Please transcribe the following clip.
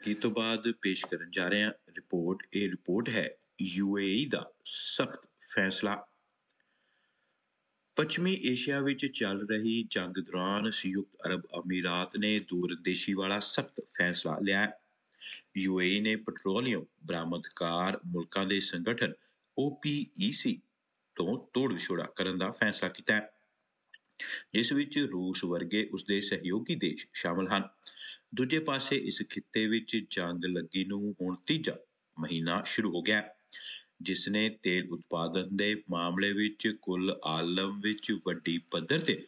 ਇਹ ਤੋਂ ਬਾਅਦ ਪੇਸ਼ ਕਰਨ ਜਾ ਰਹੇ ਹਾਂ ਰਿਪੋਰਟ। ਇਹ ਰਿਪੋਰਟ ਹੈ UAE ਦਾ ਸਖਤ ਫੈਸਲਾ। ਪੱਛਮੀ ਏਸ਼ੀਆ ਵਿੱਚ ਚੱਲ ਰਹੀ ਜੰਗ ਦੌਰਾਨ ਸੰਯੁਕਤ ਅਰਬ ਅਮੀਰਾਤ ਨੇ ਦੂਰਦੇਸ਼ੀ ਵਾਲਾ ਸਖਤ ਫੈਸਲਾ ਲਿਆ ਹੈ। UAE ਨੇ ਪੈਟਰੋਲੀਅਮ ਬਰਾਮਦਕਾਰ ਮੁਲਕਾਂ ਦੇ ਸੰਗਠਨ OPEC ਤੋਂ ਤੋੜ ਵਿਛੋੜਾ ਕਰਨ ਦਾ ਫੈਸਲਾ ਕੀਤਾ ਹੈ, ਜਿਸ ਵਿੱਚ ਰੂਸ ਵਰਗੇ ਉਸਦੇ ਸਹਿਯੋਗੀ ਦੇਸ਼ ਸ਼ਾਮਲ ਹਨ। ਦੂਜੇ ਪਾਸੇ ਇਸ ਖਿੱਤੇ ਵਿੱਚ ਜੰਗ ਲੱਗੀ ਨੂੰ ਹੁਣ ਤੀਜਾ ਮਹੀਨਾ ਸ਼ੁਰੂ ਹੋ ਗਿਆ, ਜਿਸ ਨੇ ਤੇਲ ਉਤਪਾਦਨ ਦੇ ਮਾਮਲੇ ਵਿੱਚ ਕੁੱਲ ਆਲਮ ਵਿੱਚ ਵੱਡੀ ਪੱਧਰ ਤੇ